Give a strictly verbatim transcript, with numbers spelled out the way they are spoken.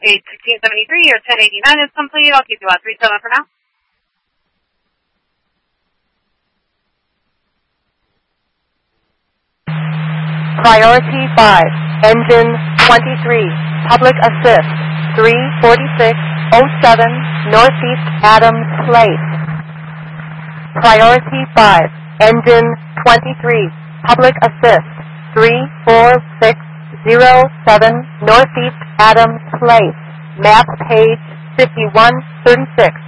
eight sixteen seventy-three or ten eighty-nine is complete. I'll keep you at three seven for now. Priority five, engine twenty-three, public assist, three forty-six oh seven, Northeast Adams Place. Priority five, engine twenty-three, public assist, three four six oh seven, Northeast Adams Place. Map page fifty-one thirty-six.